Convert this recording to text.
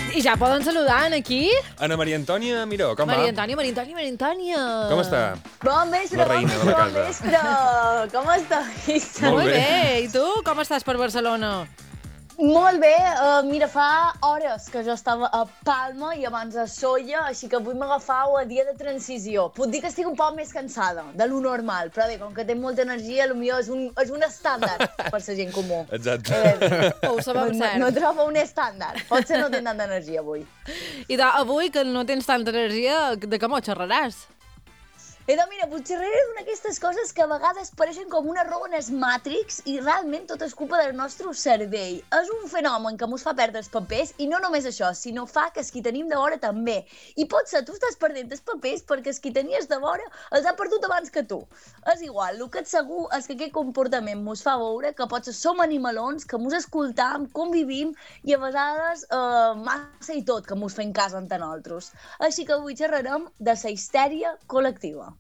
I ja poden saludar aquí? Ana Maria Antònia Miró, com va? Maria Antònia. Com està? Bon vespre, La reina de la bon casa. vespre. Com estàs? Molt Molt bé. bé. I tu, com estàs per Barcelona? Molt bé. Mira, fa hores que jo estava a Palma i abans a Sóller, així que avui m'agafau a dia de transició. Puc dir que estic un poc més cansada de lo normal, però bé, com que tinc molta energia, potser és un estàndard per la gent comú. Exacte. Ho sabem cert. No trobo un estàndard. Potser no tinc tanta energia avui. I avui, que no tens tanta energia, de què m'ho xerraràs? Mira, potser és una d'aquestes coses que a vegades pareixen com un error en el Matrix i realment tot és culpa del nostre cervell. És un fenomen que ens fa perdre els papers i no només això, sinó fa que els qui tenim de vora també. I potser tu estàs perdent els papers perquè els qui tenies de vora els ha perdut abans que tu. És igual, el que és segur és que aquest comportament ens fa veure que potser som animalons, que ens escoltam, convivim i a vegades massa i tot que ens fem cas entre nosaltres. Així que avui xerrarem de la histèria col·lectiva.